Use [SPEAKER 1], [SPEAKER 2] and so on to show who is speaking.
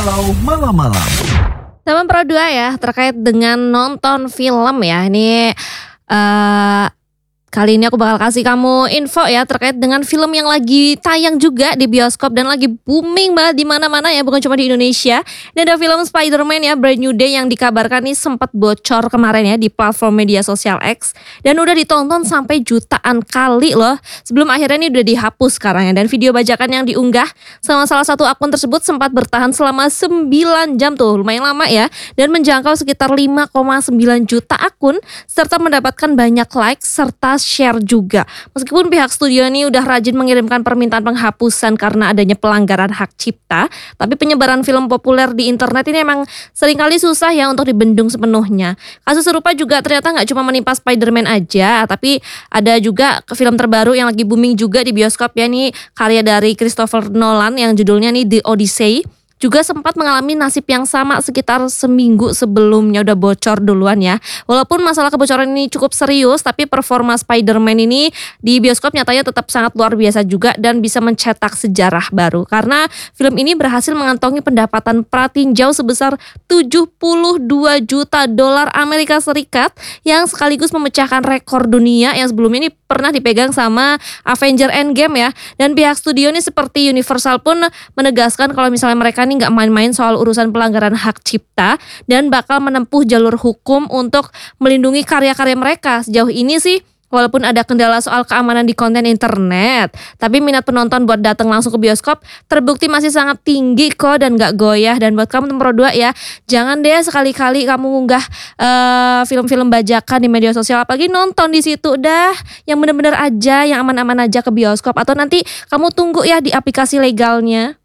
[SPEAKER 1] Galau Malam-Malam.
[SPEAKER 2] Teman Pro 2 ya, terkait dengan nonton film ya. Ini kali ini aku bakal kasih kamu info ya terkait dengan film yang lagi tayang juga di bioskop dan lagi booming banget di mana-mana ya, bukan cuma di Indonesia. Dan ada film Spider-Man ya, Brand New Day yang dikabarkan nih sempat bocor kemarin ya di platform media sosial X dan udah ditonton sampai jutaan kali loh. Sebelum akhirnya ini udah dihapus sekarang ya, dan video bajakan yang diunggah sama salah satu akun tersebut sempat bertahan selama 9 jam tuh, lumayan lama ya, dan menjangkau sekitar 5,9 juta akun serta mendapatkan banyak like serta share juga. Meskipun pihak studio ini udah rajin mengirimkan permintaan penghapusan karena adanya pelanggaran hak cipta, tapi penyebaran film populer di internet ini emang seringkali susah ya untuk dibendung sepenuhnya. Kasus serupa juga ternyata gak cuma menimpa Spider-Man aja, tapi ada juga film terbaru yang lagi booming juga di bioskop ya, nih karya dari Christopher Nolan yang judulnya nih The Odyssey. Juga sempat mengalami nasib yang sama sekitar seminggu sebelumnya, udah bocor duluan ya. Walaupun masalah kebocoran ini cukup serius, tapi performa Spider-Man ini di bioskop nyatanya tetap sangat luar biasa juga dan bisa mencetak sejarah baru. Karena film ini berhasil mengantongi pendapatan pratinjau sebesar 72 juta dolar Amerika Serikat yang sekaligus memecahkan rekor dunia yang sebelumnya ini pernah dipegang sama Avenger Endgame ya. Dan pihak studio ini seperti Universal pun menegaskan kalau misalnya mereka ini nggak main-main soal urusan pelanggaran hak cipta dan bakal menempuh jalur hukum untuk melindungi karya-karya mereka. Sejauh ini sih walaupun ada kendala soal keamanan di konten internet, tapi minat penonton buat datang langsung ke bioskop terbukti masih sangat tinggi kok dan gak goyah. Dan buat kamu Pro 2 ya, jangan deh sekali-kali kamu ngunggah film-film bajakan di media sosial, apalagi nonton di situ dah yang bener-bener aja, yang aman-aman aja ke bioskop, atau nanti kamu tunggu ya di aplikasi legalnya.